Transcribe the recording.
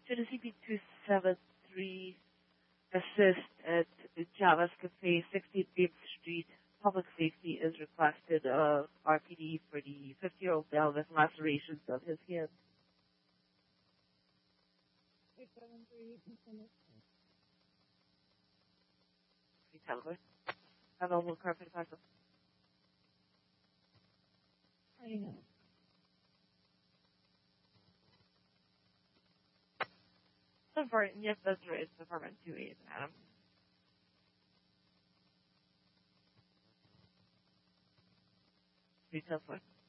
To the CP273 assist at Java's Cafe, 60 Bibb Street. Public safety is requested of RPD for the 50-year-old male with lacerations of his hand. 873. Available car for the parcel. I know. So far, yes, that's right. It's apartment 2A, Adam. Retail floor.